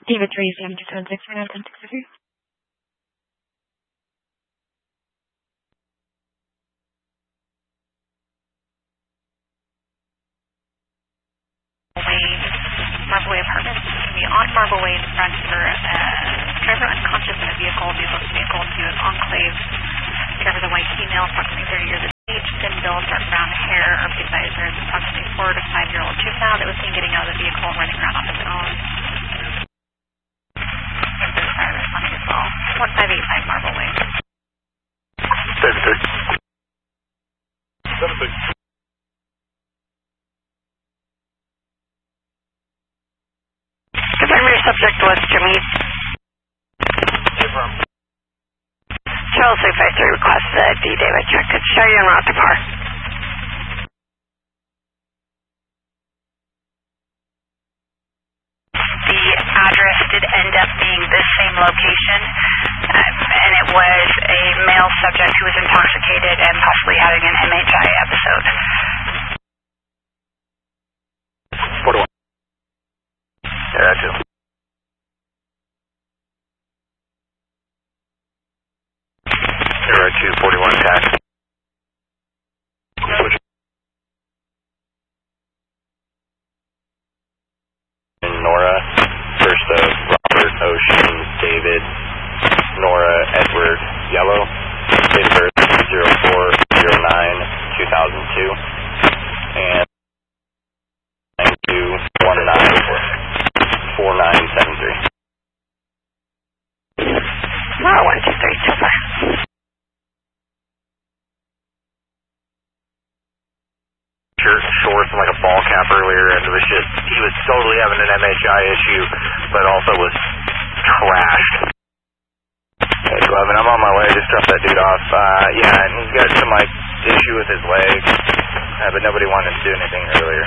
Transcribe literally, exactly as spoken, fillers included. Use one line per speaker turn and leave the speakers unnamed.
David Tracy, I'm just on six for nine, six for three.
Marble Way Apartments. It's going to be on Marble Way in front for a driver unconscious in a vehicle. Vehicle vehicle to an enclave. Driver the white female, approximately thirty years of age, thin build, dark brown hair. R P advisor is approximately four to five year old juvenile that was seen getting out of the vehicle and running around on his own. And there's fire responding as well. one five eight five Marble Way.
seven six. seven six.
The primary subject was Jimmy. Charles three five three requests that D. David check could show you en route to park. The address did end up being this same location, um, and it was a male subject who was intoxicated and possibly having an M H I episode.
forty-one. Yeah, that's it. Zero two forty-one tax. Nora, first of Robert, Ocean, David, Nora, Edward, Yellow, date of birth zero four zero nine two thousand two, and nine two one nine four nine seven three.
Nora one two three, super.
Shirt, shorts, and like a ball cap earlier, and it was just, he was totally having an M H I issue, but also was trashed. Okay, eleven, I'm on my way, just dropped that dude off. Uh, yeah, and he's got some, like, issue with his leg, uh, but nobody wanted to do anything earlier.